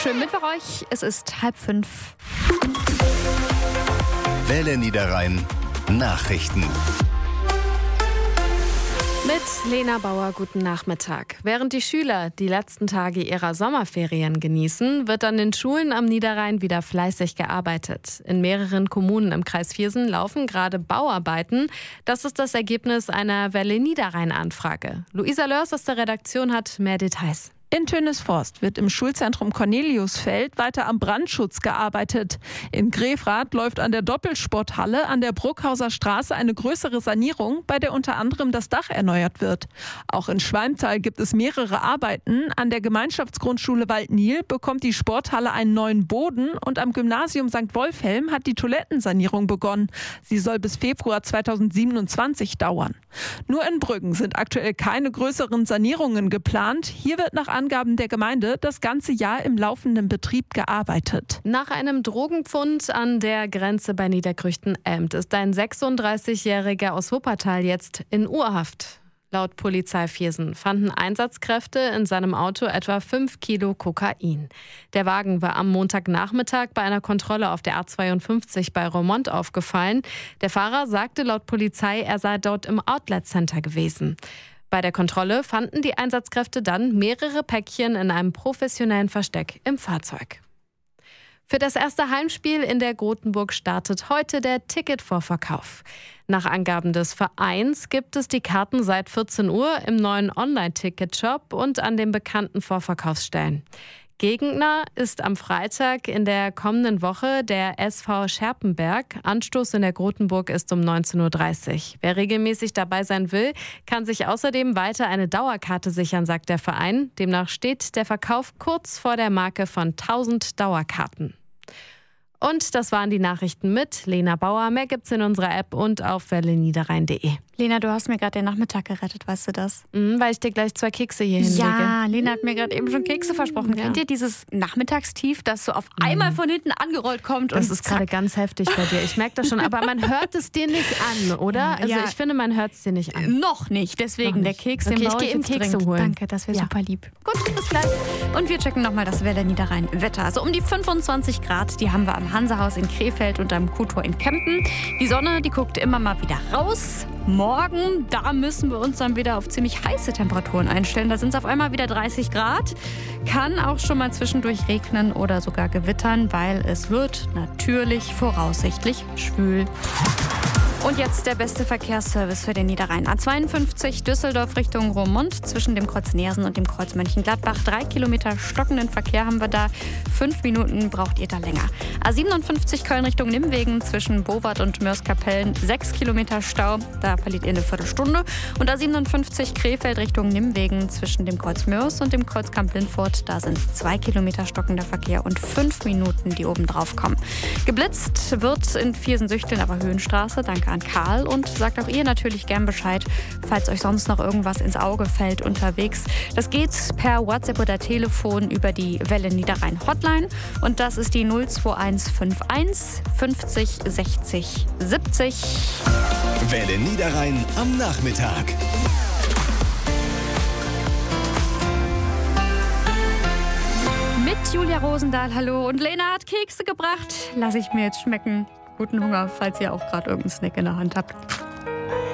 Schönen Mittwoch euch, es ist 4:30. Welle Niederrhein Nachrichten. Mit Lena Bauer, guten Nachmittag. Während die Schüler die letzten Tage ihrer Sommerferien genießen, wird an den Schulen am Niederrhein wieder fleißig gearbeitet. In mehreren Kommunen im Kreis Viersen laufen gerade Bauarbeiten. Das ist das Ergebnis einer Welle Niederrhein-Anfrage. Luisa Lörs aus der Redaktion hat mehr Details. In Tönisforst wird im Schulzentrum Corneliusfeld weiter am Brandschutz gearbeitet. In Grefrath läuft an der Doppelsporthalle an der Bruckhauser Straße eine größere Sanierung, bei der unter anderem das Dach erneuert wird. Auch in Schwalmtal gibt es mehrere Arbeiten. An der Gemeinschaftsgrundschule Waldnil bekommt die Sporthalle einen neuen Boden und am Gymnasium St. Wolfhelm hat die Toilettensanierung begonnen. Sie soll bis Februar 2027 dauern. Nur in Brüggen sind aktuell keine größeren Sanierungen geplant. Hier wird nach Angaben der Gemeinde das ganze Jahr im laufenden Betrieb gearbeitet. Nach einem Drogenpfund an der Grenze bei Niederkrüchten-Elmt ist ein 36-Jähriger aus Wuppertal jetzt in Urhaft. Laut Polizei Viersen fanden Einsatzkräfte in seinem Auto etwa 5 Kilo Kokain. Der Wagen war am Montagnachmittag bei einer Kontrolle auf der A52 bei Romont aufgefallen. Der Fahrer sagte laut Polizei, er sei dort im Outlet-Center gewesen. Bei der Kontrolle fanden die Einsatzkräfte dann mehrere Päckchen in einem professionellen Versteck im Fahrzeug. Für das erste Heimspiel in der Grotenburg startet heute der Ticketvorverkauf. Nach Angaben des Vereins gibt es die Karten seit 14 Uhr im neuen Online-Ticket-Shop und an den bekannten Vorverkaufsstellen. Gegner ist am Freitag in der kommenden Woche der SV Scherpenberg. Anstoß in der Grotenburg ist um 19:30 Uhr. Wer regelmäßig dabei sein will, kann sich außerdem weiter eine Dauerkarte sichern, sagt der Verein. Demnach steht der Verkauf kurz vor der Marke von 1000 Dauerkarten. Und das waren die Nachrichten mit Lena Bauer. Mehr gibt's in unserer App und auf welleniederrhein.de. Lena, du hast mir gerade den Nachmittag gerettet, weißt du das? Weil ich dir gleich 2 Kekse hier hinlege. Ja, Lena hat mir gerade eben schon Kekse versprochen. Ja. Kennt ihr dieses Nachmittagstief, das so auf einmal von hinten angerollt kommt? Das ist gerade ganz heftig bei dir. Ich merke das schon, aber man hört es dir nicht an, oder? Also ich finde, man hört es dir nicht an. Noch nicht, deswegen Noch nicht. der Keks, den Okay, baue ich gehe jetzt Kekse dringend. holen. Danke, das wäre super lieb. Gut, bis gleich. Und wir checken nochmal das Welle Niederrhein Wetter. Also um die 25 Grad, die haben wir am Hansehaus in Krefeld und am Kuhtor in Kempen. Die Sonne, die guckt immer mal wieder raus. Morgen, da müssen wir uns dann wieder auf ziemlich heiße Temperaturen einstellen. Da sind es auf einmal wieder 30 Grad. Kann auch schon mal zwischendurch regnen oder sogar gewittern, weil es wird natürlich voraussichtlich schwül. Und jetzt der beste Verkehrsservice für den Niederrhein. A52 Düsseldorf Richtung Roermond zwischen dem Kreuz Neersen und dem Kreuz Mönchengladbach. 3 Kilometer stockenden Verkehr haben wir da. 5 Minuten braucht ihr da länger. A57 Köln Richtung Nimwegen zwischen Bowart und Mörs-Kapellen. 6 Kilometer Stau, da verliert ihr eine Viertelstunde. Und A57 Krefeld Richtung Nimwegen zwischen dem Kreuz Mörs und dem Kreuz Kamp-Lindfort. Da sind 2 Kilometer stockender Verkehr und 5 Minuten, die oben drauf kommen. Geblitzt wird in Viersen-Süchteln aber Höhenstraße. Danke an Karl und sagt auch ihr natürlich gern Bescheid, falls euch sonst noch irgendwas ins Auge fällt unterwegs. Das geht per WhatsApp oder Telefon über die Welle Niederrhein Hotline und das ist die 02151 50 60 70. Welle Niederrhein am Nachmittag. Mit Julia Rosendahl, hallo. Und Lena hat Kekse gebracht. Lass ich mir jetzt schmecken. Guten Hunger, falls ihr auch gerade irgendeinen Snack in der Hand habt.